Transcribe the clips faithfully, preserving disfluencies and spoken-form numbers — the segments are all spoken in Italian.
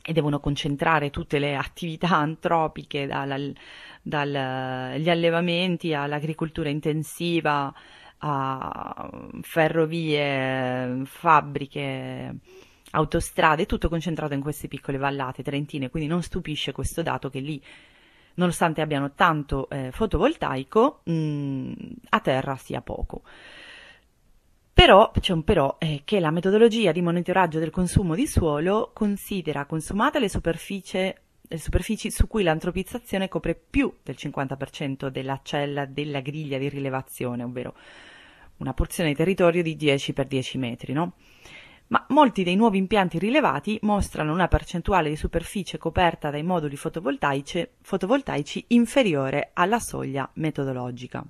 e devono concentrare tutte le attività antropiche, dal- dagli allevamenti all'agricoltura intensiva, a ferrovie, fabbriche, autostrade, tutto concentrato in queste piccole vallate trentine, quindi non stupisce questo dato che lì, nonostante abbiano tanto eh, fotovoltaico, mh, a terra sia poco. Però, c'è un però, è che la metodologia di monitoraggio del consumo di suolo considera consumate le superfici, le superfici su cui l'antropizzazione copre più del cinquanta per cento della cella della griglia di rilevazione, ovvero una porzione di territorio di dieci per dieci metri, no? Ma molti dei nuovi impianti rilevati mostrano una percentuale di superficie coperta dai moduli fotovoltaici, fotovoltaici inferiore alla soglia metodologica.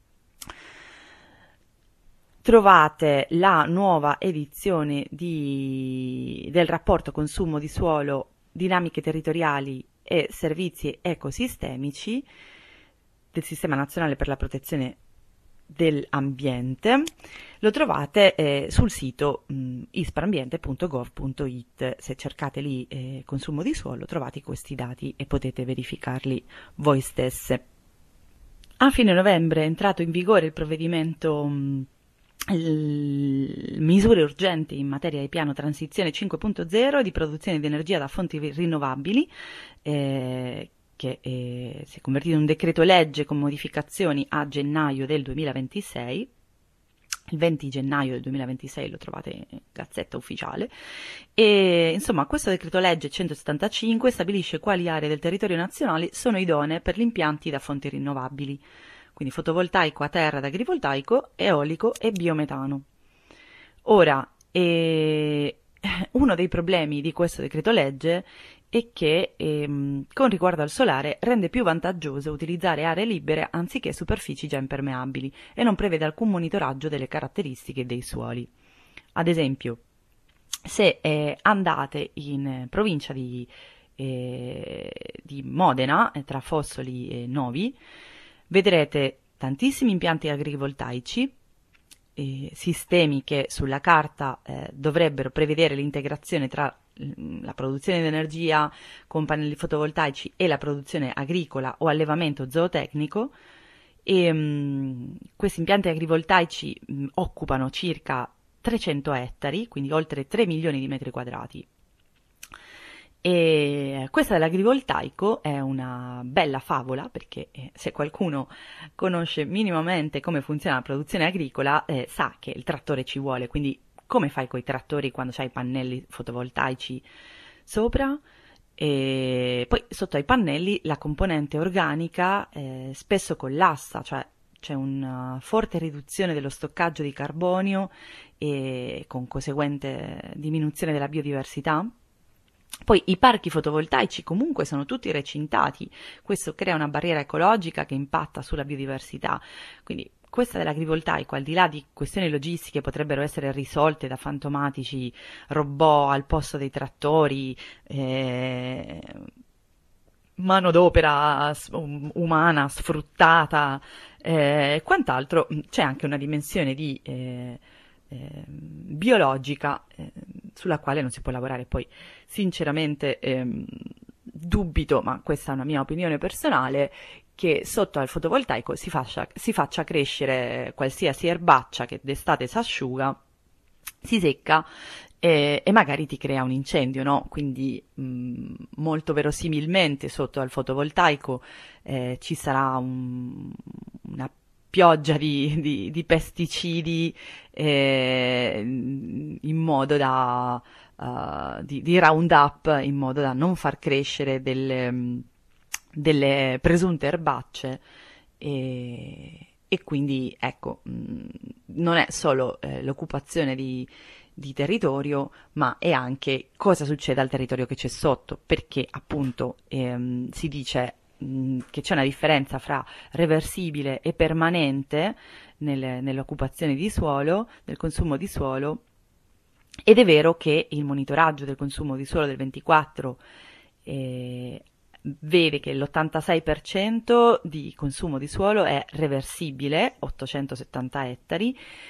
Trovate la nuova edizione di, del rapporto consumo di suolo, dinamiche territoriali e servizi ecosistemici del Sistema Nazionale per la Protezione dell'Ambiente. Lo trovate eh, sul sito mh, isparambiente punto gov punto it. Se cercate lì eh, consumo di suolo trovate questi dati e potete verificarli voi stesse. A fine novembre è entrato in vigore il provvedimento mh, misure urgenti in materia di piano transizione cinque punto zero e di produzione di energia da fonti rinnovabili, eh, che eh, si è convertito in un decreto legge con modificazioni a gennaio del duemilaventisei. Il venti gennaio del duemilaventisei lo trovate in Gazzetta Ufficiale. E insomma, questo decreto legge centosettantacinque stabilisce quali aree del territorio nazionale sono idonee per gli impianti da fonti rinnovabili, quindi fotovoltaico a terra ed agrivoltaico, eolico e biometano. Ora, eh, uno dei problemi di questo decreto legge è che, ehm, con riguardo al solare, rende più vantaggioso utilizzare aree libere anziché superfici già impermeabili e non prevede alcun monitoraggio delle caratteristiche dei suoli. Ad esempio, se eh, andate in provincia di, eh, di Modena, eh, tra Fossoli e Novi, vedrete tantissimi impianti agrivoltaici, eh, sistemi che sulla carta eh, dovrebbero prevedere l'integrazione tra mm, la produzione di energia con pannelli fotovoltaici e la produzione agricola o allevamento zootecnico. E, mh, questi impianti agrivoltaici mh, occupano circa trecento ettari, quindi oltre tre milioni di metri quadrati. E questa dell'agrivoltaico è una bella favola, perché eh, se qualcuno conosce minimamente come funziona la produzione agricola eh, sa che il trattore ci vuole, quindi come fai con i trattori quando hai i pannelli fotovoltaici sopra? E poi sotto ai pannelli la componente organica eh, spesso collassa, cioè c'è una forte riduzione dello stoccaggio di carbonio e con conseguente diminuzione della biodiversità. Poi i parchi fotovoltaici comunque sono tutti recintati, questo crea una barriera ecologica che impatta sulla biodiversità, quindi questa dell'agrivoltaico, al di là di questioni logistiche, potrebbero essere risolte da fantomatici robot al posto dei trattori, eh, manodopera umana sfruttata e eh, quant'altro. C'è anche una dimensione di eh, eh, biologica eh, sulla quale non si può lavorare. Poi sinceramente ehm, dubito, ma questa è una mia opinione personale, che sotto al fotovoltaico si faccia, si faccia crescere qualsiasi erbaccia che d'estate si asciuga, si secca e, e magari ti crea un incendio, no? Quindi mh, molto verosimilmente sotto al fotovoltaico eh, ci sarà un, una pioggia di, di, di pesticidi eh, in modo da uh, di, di Roundup, in modo da non far crescere delle, delle presunte erbacce e, e quindi ecco mh, non è solo eh, l'occupazione di, di territorio, ma è anche cosa succede al territorio che c'è sotto, perché appunto ehm, si dice che c'è una differenza fra reversibile e permanente nel, nell'occupazione di suolo, nel consumo di suolo, ed è vero che il monitoraggio del consumo di suolo del ventiquattro eh, vede che l'ottantasei per cento di consumo di suolo è reversibile, ottocentosettanta ettari,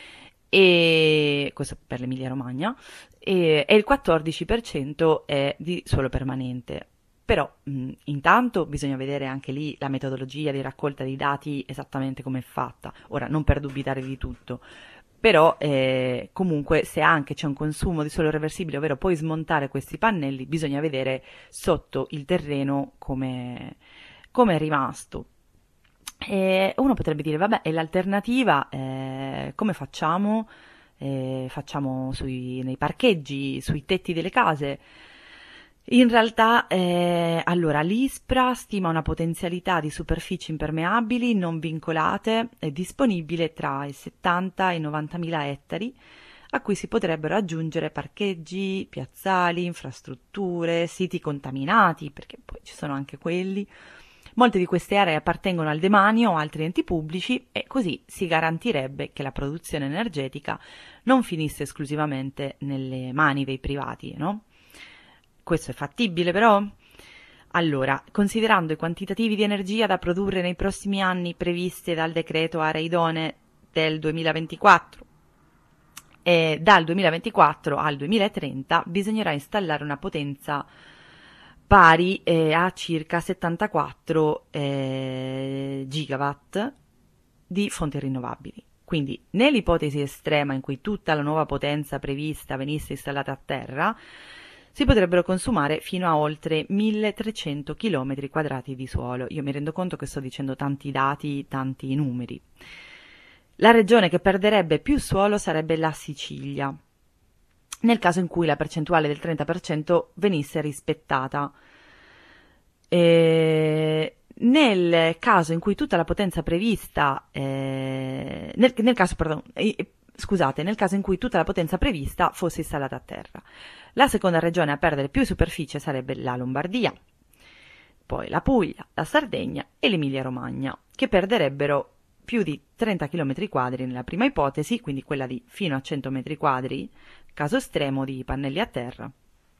e questo per l'Emilia Romagna, e, e il quattordici per cento è di suolo permanente. Però mh, intanto bisogna vedere anche lì la metodologia di raccolta dei dati esattamente come è fatta, ora non per dubitare di tutto, però eh, comunque se anche c'è un consumo di suolo reversibile, ovvero puoi smontare questi pannelli, bisogna vedere sotto il terreno come, come è rimasto. E uno potrebbe dire, vabbè, e l'alternativa eh, come facciamo? Eh, facciamo sui, nei parcheggi, sui tetti delle case? In realtà, eh, allora, l'ISPRA stima una potenzialità di superfici impermeabili non vincolate e disponibile tra i settanta e i novantamila ettari, a cui si potrebbero aggiungere parcheggi, piazzali, infrastrutture, siti contaminati, perché poi ci sono anche quelli. Molte di queste aree appartengono al demanio o altri enti pubblici e così si garantirebbe che la produzione energetica non finisse esclusivamente nelle mani dei privati, no? Questo è fattibile però? Allora, considerando i quantitativi di energia da produrre nei prossimi anni previste dal decreto aree idonee del duemilaventiquattro, e dal duemilaventiquattro al duemilatrenta bisognerà installare una potenza pari eh, a circa settantaquattro eh, gigawatt di fonti rinnovabili. Quindi, nell'ipotesi estrema in cui tutta la nuova potenza prevista venisse installata a terra, si potrebbero consumare fino a oltre milletrecento chilometri quadrati di suolo. Io mi rendo conto che sto dicendo tanti dati, tanti numeri. La regione che perderebbe più suolo sarebbe la Sicilia, nel caso in cui la percentuale del trenta per cento venisse rispettata. E nel caso in cui tutta la potenza prevista, eh, nel, nel caso, pardon, eh, scusate, nel caso in cui tutta la potenza prevista fosse installata a terra. La seconda regione a perdere più superficie sarebbe la Lombardia, poi la Puglia, la Sardegna e l'Emilia Romagna, che perderebbero più di trenta chilometri quadri nella prima ipotesi, quindi quella di fino a cento metri quadri, caso estremo di pannelli a terra.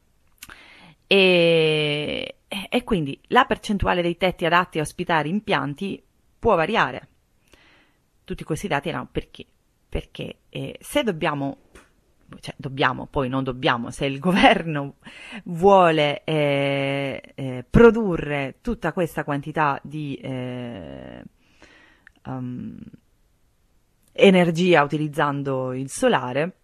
E, e quindi la percentuale dei tetti adatti a ospitare impianti può variare. Tutti questi dati erano perché? Perché eh, se dobbiamo, cioè dobbiamo, poi non dobbiamo, se il governo vuole eh, eh, produrre tutta questa quantità di eh, um, energia utilizzando il solare,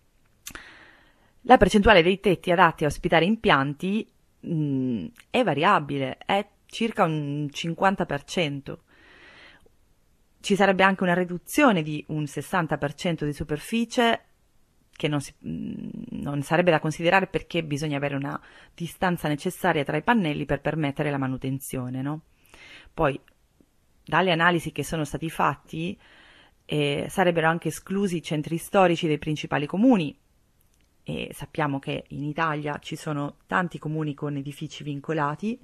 la percentuale dei tetti adatti a ospitare impianti mh, è variabile, è circa un cinquanta per cento. Ci sarebbe anche una riduzione di un sessanta per cento di superficie che non, si, non sarebbe da considerare perché bisogna avere una distanza necessaria tra i pannelli per permettere la manutenzione, no? Poi, dalle analisi che sono stati fatti, eh, sarebbero anche esclusi i centri storici dei principali comuni, e sappiamo che in Italia ci sono tanti comuni con edifici vincolati,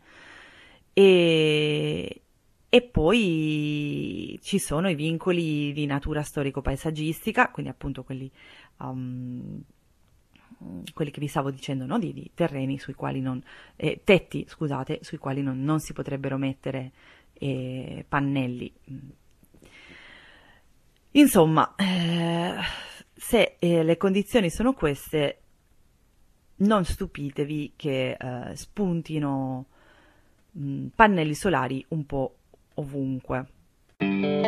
e, e poi ci sono i vincoli di natura storico-paesaggistica, quindi appunto quelli, um, quelli che vi stavo dicendo, no? di, di terreni sui quali non, eh, tetti, scusate, sui quali non, non si potrebbero mettere eh, pannelli. Insomma, eh, se eh, le condizioni sono queste, non stupitevi che eh, spuntino mh, pannelli solari un po' ovunque.